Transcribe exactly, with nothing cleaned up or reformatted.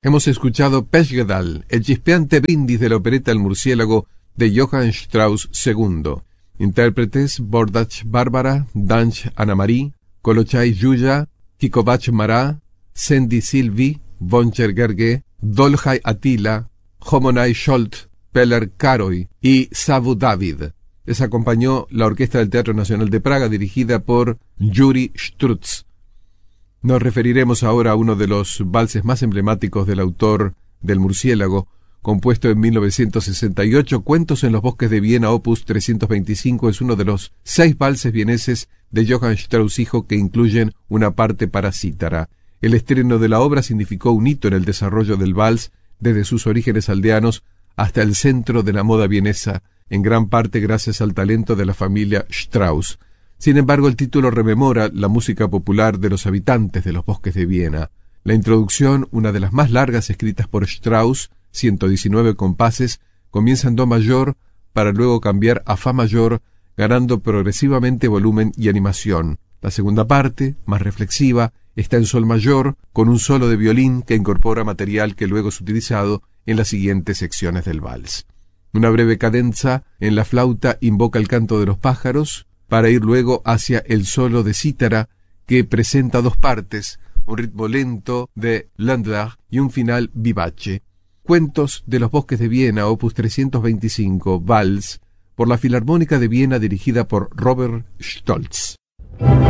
Hemos escuchado Pechgedal, el chispeante brindis de la opereta El murciélago de Johann Strauss segundo. Intérpretes: Bordach Bárbara, Danch Anna-Marie, Kolochai Yuya, Kikovac Mará, Sendi Silvi, Voncher Gerge, Dolhai Attila, Homonai Scholt, Peller Karoy y Savu David. Les acompañó la Orquesta del Teatro Nacional de Praga, dirigida por Yuri Strutz. Nos referiremos ahora a uno de los valses más emblemáticos del autor del Murciélago, compuesto en mil novecientos sesenta y ocho, Cuentos en los bosques de Viena, opus trescientos veinticinco, es uno de los seis valses vieneses de Johann Strauss hijo que incluyen una parte para cítara. El estreno de la obra significó un hito en el desarrollo del vals desde sus orígenes aldeanos hasta el centro de la moda vienesa, en gran parte gracias al talento de la familia Strauss. Sin embargo, el título rememora la música popular de los habitantes de los bosques de Viena. La introducción, una de las más largas escritas por Strauss, ciento diecinueve compases, comienza en do mayor para luego cambiar a fa mayor, ganando progresivamente volumen y animación. La segunda parte, más reflexiva, está en sol mayor, con un solo de violín que incorpora material que luego es utilizado en las siguientes secciones del vals. Una breve cadenza en la flauta invoca el canto de los pájaros, para ir luego hacia el solo de cítara, que presenta dos partes, un ritmo lento de Landler y un final vivace. Cuentos de los bosques de Viena, opus trescientos veinticinco, vals, por la Filarmónica de Viena dirigida por Robert Stolz.